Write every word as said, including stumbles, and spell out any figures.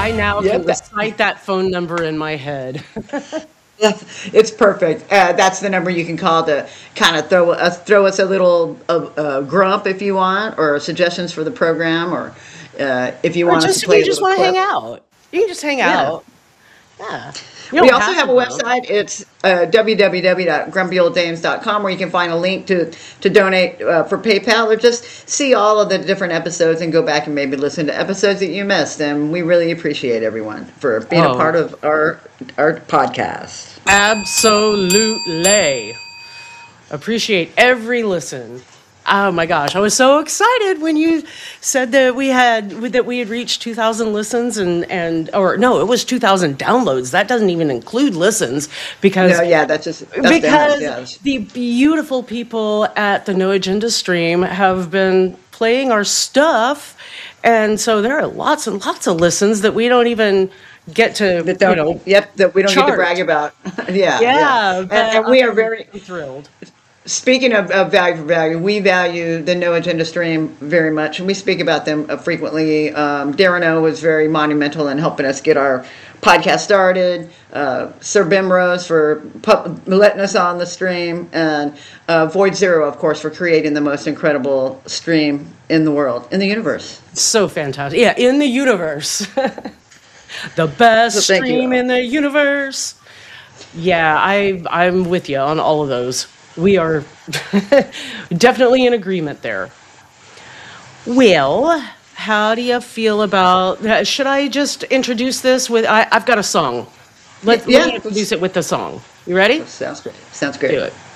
I now Yep. can recite that phone number in my head. It's perfect. Uh, that's the number you can call to kind of throw us throw us a little uh, uh, grump if you want, or suggestions for the program, or uh, if you Or want us to just if play you a just little want to hang clip. out. You can just hang Yeah. out. Yeah. You We don't also have to have a go. website. It's uh, w w w dot grumpy old dames dot com, where you can find a link to to donate uh, for PayPal, or just see all of the different episodes and go back and maybe listen to episodes that you missed. And we really appreciate everyone for being a Oh, part of our our podcast. absolutely. Appreciate every listen. Oh my gosh, I was so excited when you said that we had that we had reached two thousand listens and and or no, it was two thousand downloads. That doesn't even include listens No, because yeah, that's just that's downloads. because Yeah, that's- the beautiful people at the No Agenda Stream have been playing our stuff, and so there are lots and lots of listens that we don't even get to, that you don't. know, Yep, that we don't get to brag chart. about. Yeah, yeah, Yeah, and, but and we are I'm, very. I'm thrilled. Speaking of, of value for value, we value the No Agenda Stream very much, and we speak about them uh, frequently. Um, Darren O was very monumental in helping us get our podcast started. Uh, Sir Bimrose for pu- letting us on the stream, and uh, Void Zero, of course, for creating the most incredible stream in the world, in the universe. So fantastic. Yeah, in the universe. The best So thank you stream all. in the universe. Yeah, I I'm with you on all of those. We are definitely in agreement there. Well, how do you feel about uh, should I just introduce this with I, I've got a song. Let, let me Yeah, introduce it with the song. You ready? sounds great. Sounds Do great. it.